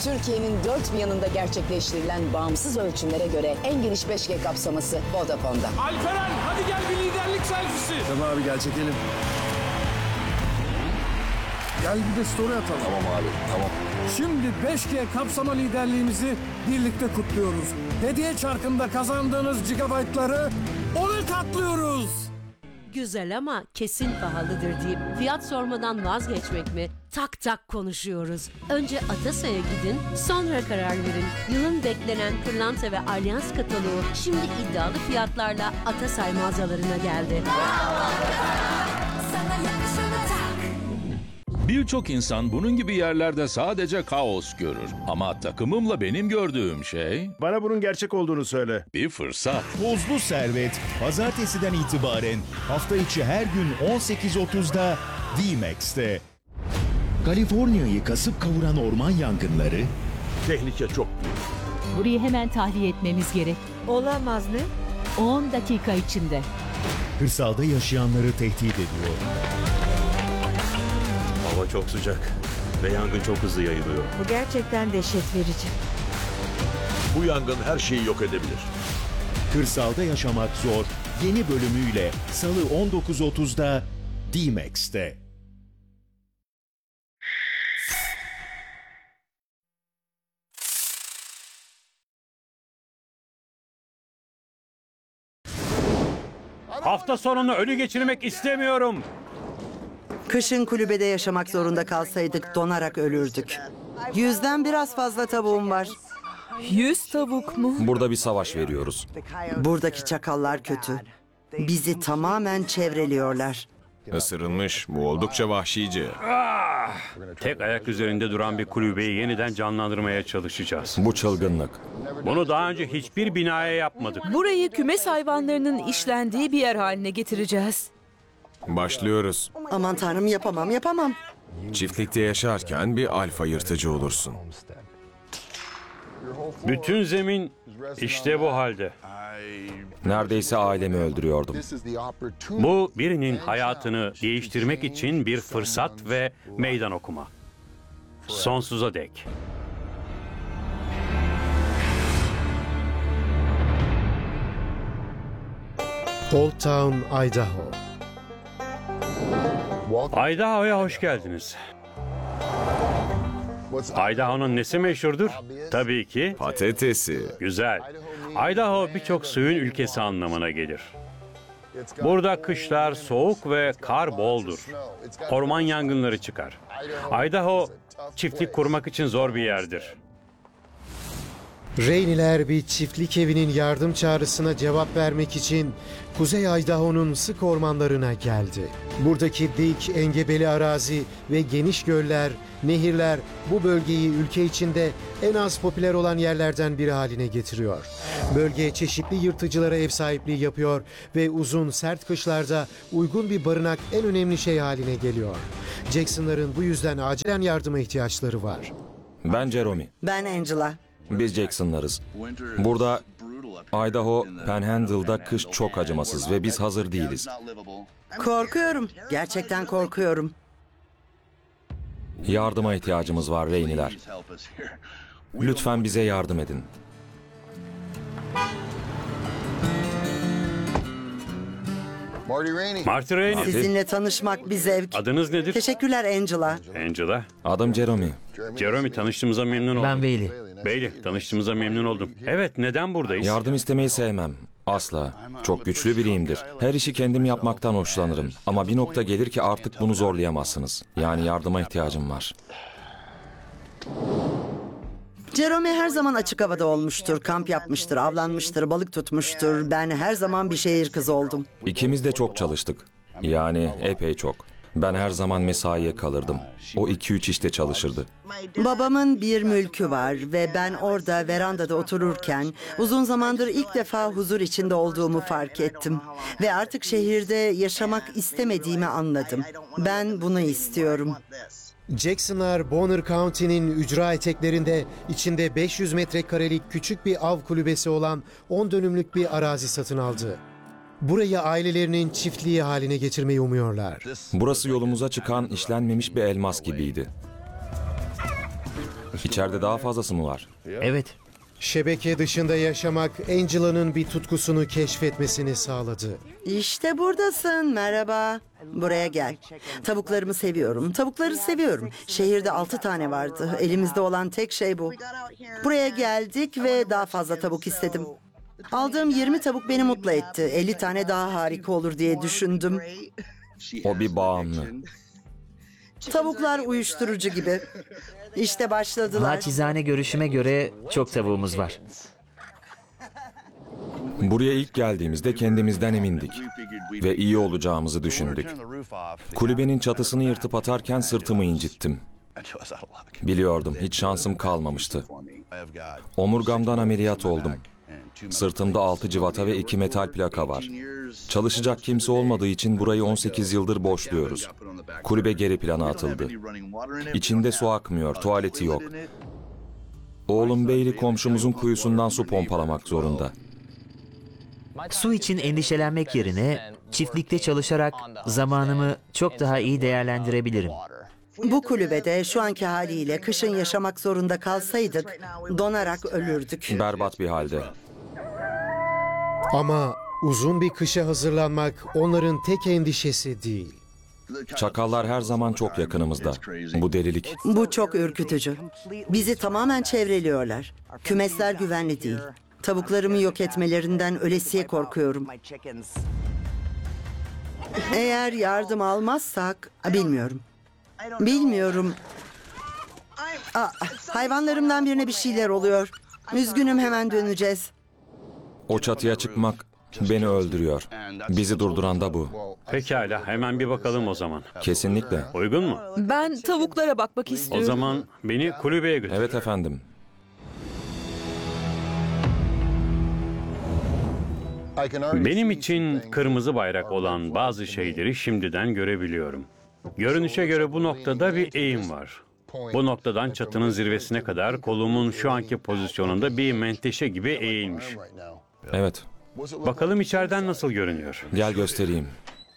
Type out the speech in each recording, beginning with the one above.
Türkiye'nin dört bir yanında gerçekleştirilen bağımsız ölçümlere göre en geniş 5G kapsaması Vodafone'da. Alperen hadi gel bir liderlik selfisi. Tamam abi gel çekelim. Gel bir de story atalım. Tamam abi, tamam. Şimdi 5G kapsama liderliğimizi birlikte kutluyoruz. Hediye çarkında kazandığınız gigabaytları 10'a katlıyoruz. Güzel ama kesin pahalıdır deyip fiyat sormadan vazgeçmek mi? Tak tak konuşuyoruz. Önce Atasa'ya gidin, sonra karar verin. Yılın beklenen pırlanta ve alyans kataloğu şimdi iddialı fiyatlarla Atasay mağazalarına geldi. Birçok insan bunun gibi yerlerde sadece kaos görür. Ama takımımla benim gördüğüm şey Bana bunun gerçek olduğunu söyle. bir fırsat. Tozlu Servet, pazartesiden itibaren hafta içi her gün 18.30'da D-Max'te. Kaliforniya'yı kasıp kavuran orman yangınları, Tehlike çok büyük. Burayı hemen tahliye etmemiz gerek. Olamaz mı? 10 dakika içinde. kırsalda yaşayanları tehdit ediyor. Hava çok sıcak ve yangın çok hızlı yayılıyor. Bu gerçekten dehşet verici. Bu yangın her şeyi yok edebilir. Kırsalda yaşamak zor yeni bölümüyle Salı 19.30'da D-Max'te. Hafta sonunu ölü geçirmek istemiyorum. Kışın kulübede yaşamak zorunda kalsaydık donarak ölürdük. 100'den biraz fazla tavuğum var. 100 tavuk mu? Burada bir savaş veriyoruz. Buradaki çakallar kötü. Bizi tamamen çevreliyorlar. Isırılmış. Bu oldukça vahşice. Tek ayak üzerinde duran bir kulübeyi yeniden canlandırmaya çalışacağız. Bu çılgınlık. Bunu daha önce hiçbir binaya yapmadık. Burayı kümes hayvanlarının işlendiği bir yer haline getireceğiz. Başlıyoruz. Aman tanrım yapamam. Çiftlikte yaşarken bir alfa yırtıcı olursun. Bütün zemin işte bu halde. Neredeyse ailemi öldürüyordum. Bu birinin hayatını değiştirmek için bir fırsat ve meydan okuma. Sonsuza dek. Old Town, Idaho. Idaho'ya hoş geldiniz. Idaho'nun nesi meşhurdur? Tabii ki Patatesi. güzel. Idaho birçok suyun ülkesi anlamına gelir. Burada kışlar soğuk ve kar boldur. Orman yangınları çıkar. Idaho çiftlik kurmak için zor bir yerdir. Rainey'ler bir çiftlik evinin yardım çağrısına cevap vermek için Kuzey Idaho'nun sık ormanlarına geldi. Buradaki dik, engebeli arazi ve geniş göller, nehirler bu bölgeyi ülke içinde en az popüler olan yerlerden biri haline getiriyor. Bölge çeşitli yırtıcılara ev sahipliği yapıyor ve uzun, sert kışlarda uygun bir barınak en önemli şey haline geliyor. Jackson'ların bu yüzden acilen yardıma ihtiyaçları var. Ben Jeremy. Ben Angela. Biz Jackson'larız. Burada Idaho, Panhandle'da kış çok acımasız ve biz hazır değiliz. Korkuyorum. Gerçekten korkuyorum. Yardıma ihtiyacımız var Rainey'ler. Lütfen bize yardım edin. Marty Rainey. Sizinle tanışmak bir zevk. Adınız nedir? Teşekkürler Angela. Angela. Adım Jeremy. Jeremy, tanıştığımıza memnun oldum. Ben Bailey. Bailey, tanıştığımıza memnun oldum. Evet, neden buradayız? Yardım istemeyi sevmem. Asla. Çok güçlü biriyimdir. Her işi kendim yapmaktan hoşlanırım. Ama bir nokta gelir ki artık bunu zorlayamazsınız. Yani yardıma ihtiyacım var. Jeremy her zaman açık havada olmuştur. Kamp yapmıştır, avlanmıştır, balık tutmuştur. Ben her zaman bir şehir kızı oldum. İkimiz de çok çalıştık. Yani epey çok. Ben her zaman mesaiye kalırdım. O 2-3 işte çalışırdı. Babamın bir mülkü var ve ben orada verandada otururken uzun zamandır ilk defa huzur içinde olduğumu fark ettim. Ve artık şehirde yaşamak istemediğimi anladım. Ben bunu istiyorum. Jackson'lar Bonner County'nin ücra eteklerinde içinde 500 metrekarelik küçük bir av kulübesi olan 10 dönümlük bir arazi satın aldı. Burayı ailelerinin çiftliği haline getirmeyi umuyorlar. Burası yolumuza çıkan işlenmemiş bir elmas gibiydi. İçeride daha fazlası mı var? Evet. Şebeke dışında yaşamak Angela'nın bir tutkusunu keşfetmesini sağladı. İşte buradasın. Merhaba. Buraya gel. Tavuklarımı seviyorum. Tavukları seviyorum. Şehirde 6 tane vardı. Elimizde olan tek şey bu. Buraya geldik ve daha fazla tavuk istedim. Aldığım 20 tavuk beni mutlu etti. 50 tane daha harika olur diye düşündüm. O bir bağımlı. Tavuklar uyuşturucu gibi. İşte başladılar. Naçizane görüşüme göre çok tavuğumuz var. Buraya ilk geldiğimizde kendimizden emindik ve iyi olacağımızı düşündük. Kulübenin çatısını yırtıp atarken sırtımı incittim. Biliyordum, hiç şansım kalmamıştı. Omurgamdan ameliyat oldum. Sırtımda 6 cıvata ve 2 metal plaka var. Çalışacak kimse olmadığı için burayı 18 yıldır boşluyoruz. Kulübe geri plana atıldı. İçinde su akmıyor, tuvaleti yok. Oğlum Bailey komşumuzun kuyusundan su pompalamak zorunda. Su için endişelenmek yerine çiftlikte çalışarak zamanımı çok daha iyi değerlendirebilirim. Bu kulübede şu anki haliyle kışın yaşamak zorunda kalsaydık donarak ölürdük. Berbat bir halde. Ama uzun bir kışa hazırlanmak onların tek endişesi değil. Çakallar her zaman çok yakınımızda. Bu delilik. Bu çok ürkütücü. Bizi tamamen çevreliyorlar. Kümesler güvenli değil. Tavuklarımı yok etmelerinden ölesiye korkuyorum. Eğer yardım almazsak, bilmiyorum. Bilmiyorum. Hayvanlarımdan birine bir şeyler oluyor. Üzgünüm, hemen döneceğiz. O çatıya çıkmak beni öldürüyor. Bizi durduran da bu. Pekala, hemen bir bakalım o zaman. Kesinlikle. Uygun mu? Ben tavuklara bakmak O istiyorum. zaman beni kulübeye götür. Evet efendim. Benim için kırmızı bayrak olan bazı şeyleri şimdiden görebiliyorum. Görünüşe göre bu noktada bir eğim var. Bu noktadan çatının zirvesine kadar kolumun şu anki pozisyonunda bir menteşe gibi eğilmiş. Evet. Bakalım içeriden nasıl görünüyor. Gel göstereyim.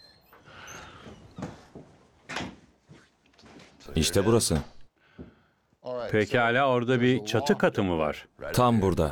İşte burası. Pekala, orada bir çatı katı mı var? Tam burada.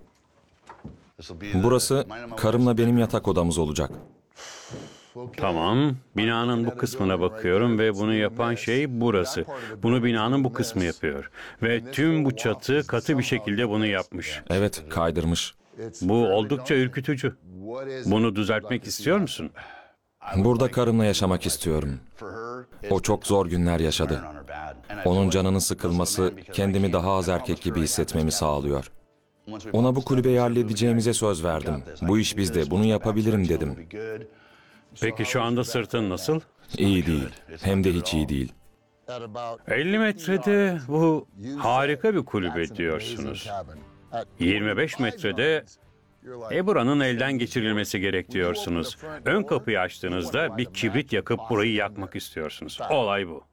Burası karımla benim yatak odamız olacak. Tamam, binanın bu kısmına bakıyorum ve bunu yapan şey burası. Bunu binanın bu kısmı yapıyor. Ve tüm bu çatı katı bir şekilde bunu yapmış. Evet, kaydırmış. Bu oldukça ürkütücü. Bunu düzeltmek istiyor musun? Burada karımla yaşamak istiyorum. O çok zor günler yaşadı. Onun canının sıkılması kendimi daha az erkek gibi hissetmemi sağlıyor. Ona bu kulübeyi halledeceğimize söz verdim. Bu iş bizde, bunu yapabilirim dedim. Peki şu anda sırtın nasıl? İyi değil, hem de hiç iyi değil. 50 metrede bu harika bir kulübe diyorsunuz. 25 metrede buranın elden geçirilmesi gerek diyorsunuz. Ön kapıyı açtığınızda bir kibrit yakıp burayı yakmak istiyorsunuz. Olay bu.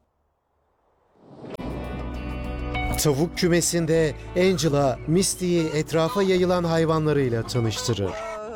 Tavuk kümesinde Angela, Misty'yi etrafa yayılan hayvanlarıyla tanıştırır.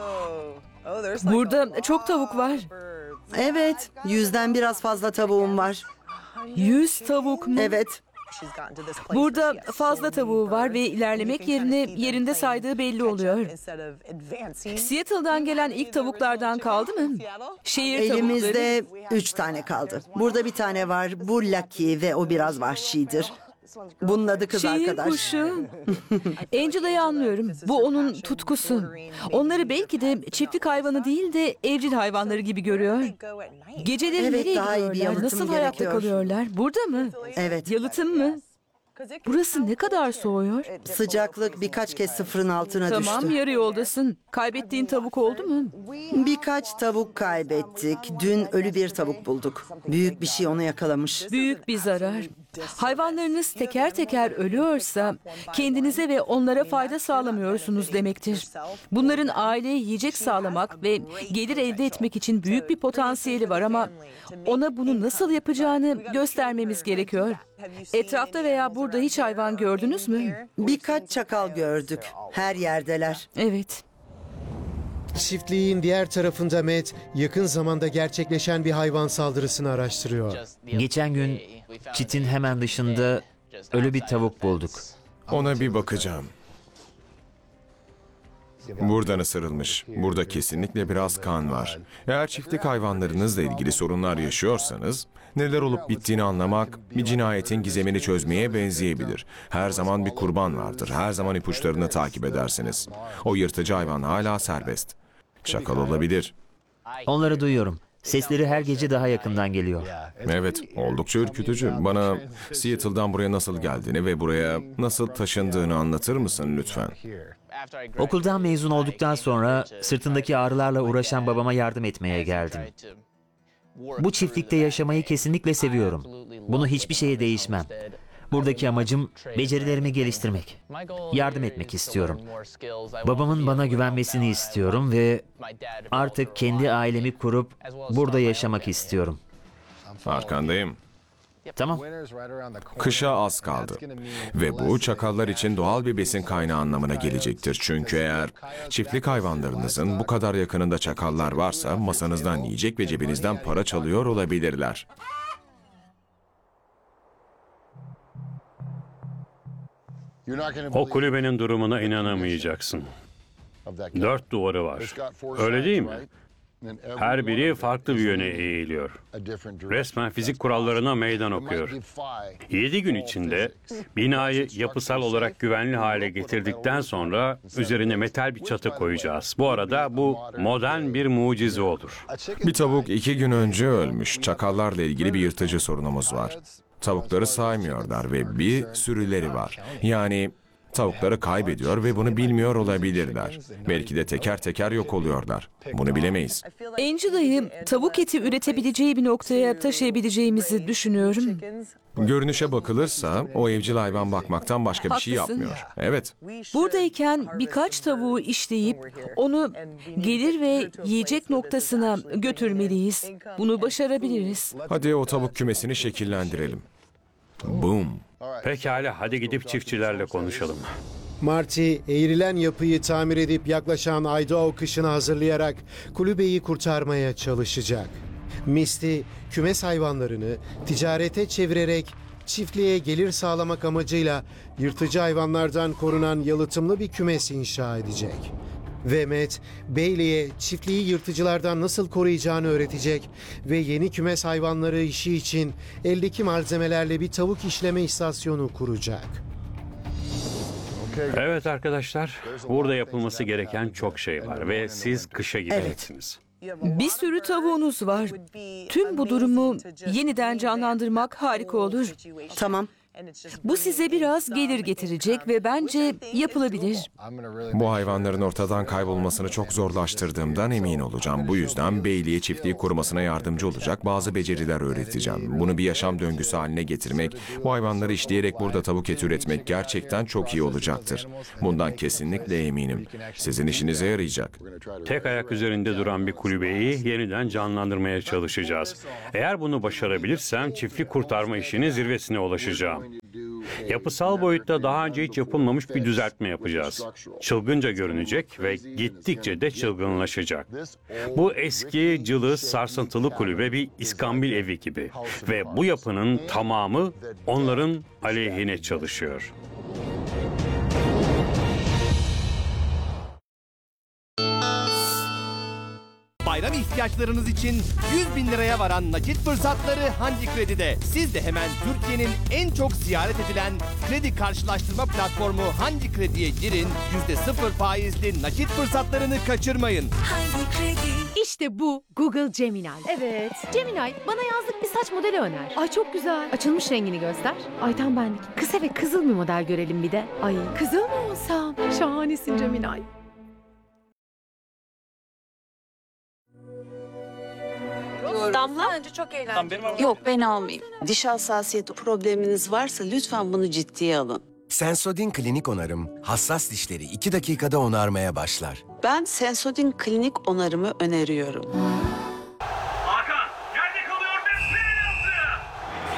Burada çok tavuk var. Evet, 100'den biraz fazla tavuğum var. 100 tavuk mu? Evet. Burada fazla tavuğu var ve ilerlemek yerine yerinde saydığı belli oluyor. Seattle'dan gelen ilk tavuklardan kaldı mı? Şehir Elimizde tavukları. 3 tane kaldı. Burada bir tane var. Bu Lucky ve o biraz vahşidir. Bunun adı kız Şehir arkadaş. kuşu. Angela'yı anlıyorum. Bu onun tutkusu. Onları belki de çiftlik hayvanı değil de evcil hayvanları gibi görüyor. Geceleri Evet, nereye daha iyi bir gidiyorlar? yalıtım Nasıl hayatta gerekiyor. kalıyorlar? Burada mı? Evet. Yalıtım mı? Burası ne kadar soğuyor? Sıcaklık birkaç kez sıfırın altına Tamam, düştü. yarı yoldasın. Kaybettiğin tavuk oldu mu? Birkaç tavuk kaybettik. Dün ölü bir tavuk bulduk. Büyük bir şey onu yakalamış. Büyük bir zarar. Hayvanlarınız teker teker ölüyorsa kendinize ve onlara fayda sağlamıyorsunuz demektir. Bunların aileye yiyecek sağlamak ve gelir elde etmek için büyük bir potansiyeli var ama ona bunu nasıl yapacağını göstermemiz gerekiyor. Etrafta veya burada hiç hayvan gördünüz mü? Birkaç çakal gördük. Her yerdeler. Evet. Çiftliğin diğer tarafında Matt, yakın zamanda gerçekleşen bir hayvan saldırısını araştırıyor. Geçen gün çitin hemen dışında ölü bir tavuk bulduk. Ona bir bakacağım. Buradan ısırılmış. Burada kesinlikle biraz kan var. Eğer çiftlik hayvanlarınızla ilgili sorunlar yaşıyorsanız, neler olup bittiğini anlamak bir cinayetin gizemini çözmeye benzeyebilir. Her zaman bir kurban vardır. Her zaman ipuçlarını takip edersiniz. O yırtıcı hayvan hala serbest. Çakal olabilir. Onları duyuyorum. Sesleri her gece daha yakından geliyor. Evet, oldukça ürkütücü. Bana Seattle'dan buraya nasıl geldiğini ve buraya nasıl taşındığını anlatır mısın lütfen? Okuldan mezun olduktan sonra sırtındaki ağrılarla uğraşan babama yardım etmeye geldim. Bu çiftlikte yaşamayı kesinlikle seviyorum. Bunu hiçbir şeye değişmem. Buradaki amacım becerilerimi geliştirmek. Yardım etmek istiyorum. Babamın bana güvenmesini istiyorum ve artık kendi ailemi kurup burada yaşamak istiyorum. Arkandayım. Tamam. Kışa az kaldı. Ve bu çakallar için doğal bir besin kaynağı anlamına gelecektir. Çünkü eğer çiftlik hayvanlarınızın bu kadar yakınında çakallar varsa masanızdan yiyecek ve cebinizden para çalıyor olabilirler. O kulübenin durumuna inanamayacaksın. 4 duvarı var. Öyle değil mi? Her biri farklı bir yöne eğiliyor. Resmen fizik kurallarına meydan okuyor. 7 gün içinde binayı yapısal olarak güvenli hale getirdikten sonra üzerine metal bir çatı koyacağız. Bu arada bu modern bir mucize olur. Bir tavuk 2 gün önce ölmüş. Çakallarla ilgili bir yırtıcı sorunumuz var. Tavukları saymıyorlar ve bir sürüleri var. Yani tavukları kaybediyor ve bunu bilmiyor olabilirler. Belki de teker teker yok oluyorlar. Bunu bilemeyiz. Angie'yi tavuk eti üretebileceği bir noktaya taşıyabileceğimizi düşünüyorum. Görünüşe bakılırsa o evcil hayvan bakmaktan başka bir şey Haklısın. yapmıyor. Evet. Buradayken birkaç tavuğu işleyip onu gelir ve yiyecek noktasına götürmeliyiz. Bunu başarabiliriz. Hadi o tavuk kümesini şekillendirelim. Boom. Pekala, hadi gidip çiftçilerle konuşalım. Marty eğrilen yapıyı tamir edip yaklaşan Idaho kışını hazırlayarak kulübeyi kurtarmaya çalışacak. Misty kümes hayvanlarını ticarete çevirerek çiftliğe gelir sağlamak amacıyla yırtıcı hayvanlardan korunan yalıtımlı bir kümes inşa edecek. Ve Matt, Bailey'e çiftliği yırtıcılardan nasıl koruyacağını öğretecek ve yeni kümes hayvanları işi için eldeki malzemelerle bir tavuk işleme istasyonu kuracak. Evet arkadaşlar, burada yapılması gereken çok şey var ve siz kışa gideceksiniz. Bir sürü tavuğunuz var. Tüm bu durumu yeniden canlandırmak harika olur. Tamam. Bu size biraz gelir getirecek ve bence yapılabilir. Bu hayvanların ortadan kaybolmasını çok zorlaştırdığımdan emin olacağım. Bu yüzden Bailey'e çiftliği korumasına yardımcı olacak bazı beceriler öğreteceğim. Bunu bir yaşam döngüsü haline getirmek, bu hayvanları işleyerek burada tavuk eti üretmek gerçekten çok iyi olacaktır. Bundan kesinlikle eminim. Sizin işinize yarayacak. Tek ayak üzerinde duran bir kulübeyi yeniden canlandırmaya çalışacağız. Eğer bunu başarabilirsem çiftlik kurtarma işinin zirvesine ulaşacağım. Yapısal boyutta daha önce hiç yapılmamış bir düzeltme yapacağız. Çılgınca görünecek ve gittikçe de çılgınlaşacak. Bu eski, cılız, sarsıntılı kulübe bir iskambil evi gibi. Ve bu yapının tamamı onların aleyhine çalışıyor. Bayram ihtiyaçlarınız için 100.000 liraya varan nakit fırsatları Hangi Kredi'de. Siz de hemen Türkiye'nin en çok ziyaret edilen kredi karşılaştırma platformu Hangi Kredi'ye girin, %0 faizli nakit fırsatlarını kaçırmayın. Hangi Kredi? İşte bu Google Gemini. Evet. Gemini, bana yazlık bir saç modeli öner. Ay çok güzel. Açılmış rengini göster. Ay tam benlik. Kısa ve kızıl bir model görelim bir de. Ay kızıl mı olsam? Şahanesin Gemini. Damla? Bence çok eğlenceli. Yok ben almayayım. Diş hassasiyeti probleminiz varsa lütfen bunu ciddiye alın. Sensodyne Klinik Onarım, hassas dişleri 2 dakikada onarmaya başlar. Ben Sensodyne Klinik Onarım'ı öneriyorum.